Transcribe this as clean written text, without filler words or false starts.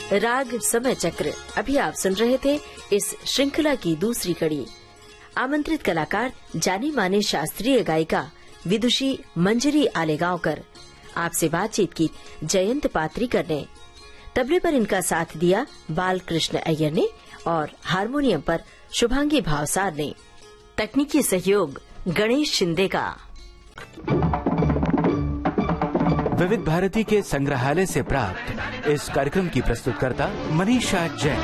राग समय चक्र। अभी आप सुन रहे थे इस श्रृंखला की दूसरी कड़ी। आमंत्रित कलाकार जानी मानी शास्त्रीय गायिका विदुषी मंजरी आलेगांवकर। आपसे बातचीत की जयंत पात्रीकर ने। तबले पर इनका साथ दिया बालकृष्ण अय्यर ने और हारमोनियम पर शुभांगी भावसार ने। तकनीकी सहयोग गणेश शिंदे का। विविध भारती के संग्रहालय से प्राप्त इस कार्यक्रम की प्रस्तुतकर्ता मनीषा जैन।